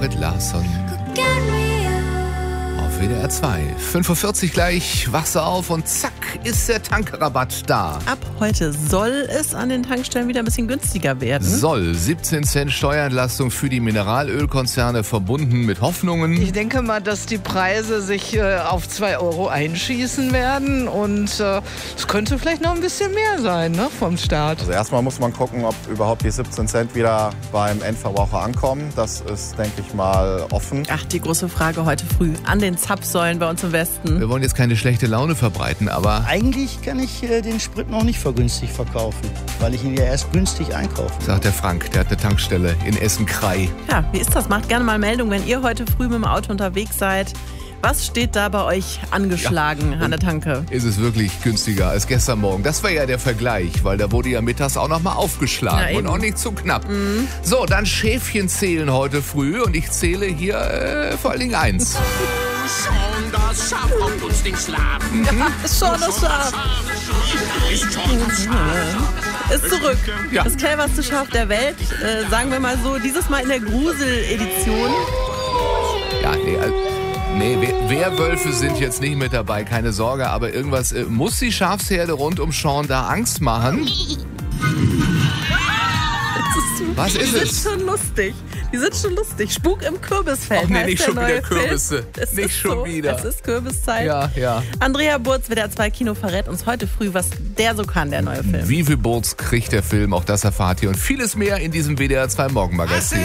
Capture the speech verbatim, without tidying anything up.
Marit Larsson. Auf W D R zwei. fünf Uhr vierzig gleich, wachst du auf und zack, ist der Tankrabatt da. Ab heute soll es an den Tankstellen wieder ein bisschen günstiger werden. Soll. siebzehn Cent Steuerentlastung für die Mineralölkonzerne, verbunden mit Hoffnungen. Ich denke mal, dass die Preise sich äh, auf zwei Euro einschießen werden und äh, es könnte vielleicht noch ein bisschen mehr sein, ne, vom Staat. Also erstmal muss man gucken, ob überhaupt die siebzehn Cent wieder beim Endverbraucher ankommen. Das ist, denke ich mal, offen. Ach, die große Frage heute früh an den Zapfsäulen bei uns im Westen. Wir wollen jetzt keine schlechte Laune verbreiten, aber Eigentlich kann ich äh, den Sprit noch nicht vergünstigt verkaufen, weil ich ihn ja erst günstig einkaufe. sagt der Frank, der hat eine Tankstelle in Essen-Krei. Ja, wie ist das? Macht gerne mal Meldung, wenn ihr heute früh mit dem Auto unterwegs seid. Was steht da bei euch angeschlagen Ja. an der Tanke? Ist es wirklich günstiger als gestern Morgen? Das war ja der Vergleich, weil da wurde ja mittags auch noch mal aufgeschlagen Ja, und eben. auch nicht zu knapp. Mhm. So, dann Schäfchen zählen heute früh und ich zähle hier äh, vor allen Dingen eins. Schon das Schaf raubt uns den Schlafen. Ist schon das Schaf. Ist schon das Schaf. Ist zurück. Ja. Das cleverste Schaf der Welt. Äh, sagen wir mal so, dieses Mal in der Grusel-Edition. Ja, nee, also, nee, Wer- Werwölfe sind jetzt nicht mit dabei, keine Sorge, aber irgendwas äh, muss die Schafsherde rund um Sean da Angst machen. Was ist Die es? sind schon lustig. Die sind schon lustig. Spuk im Kürbisfeld. Ach nee, heißt nicht der schon wieder neue Film. Kürbisse. Es Nicht ist schon so. wieder. Es ist Kürbiszeit. Ja, ja. Andrea Burz, W D R zwei Kino, verrät uns heute früh, was der so kann, der neue Film. Wie viel Boots kriegt der Film? Auch das erfahrt ihr und vieles mehr in diesem W D R zwei Morgenmagazin.